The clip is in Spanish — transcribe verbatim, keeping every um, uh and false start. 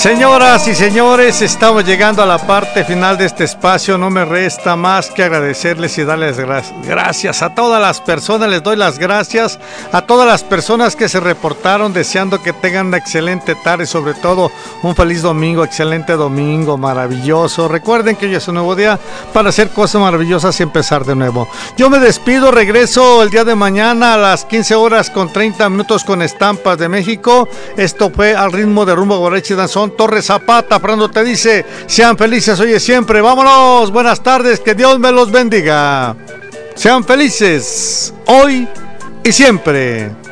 Señoras y señores, estamos llegando a la parte final de este espacio. No me resta más que agradecerles y darles gracias a todas las personas. Les doy las gracias a todas las personas que se reportaron, deseando que tengan una excelente tarde, sobre todo un feliz domingo, excelente domingo, maravilloso. Recuerden que hoy es un nuevo día para hacer cosas maravillosas y empezar de nuevo. Yo me despido, regreso el día de mañana a las quince horas con treinta minutos con Estampas de México. Esto fue Al Ritmo de Rumbo Guarachi Danzón. Torres Zapata, Fernando te dice, sean felices hoy y siempre. Vámonos, buenas tardes, que Dios me los bendiga. Sean felices hoy y siempre.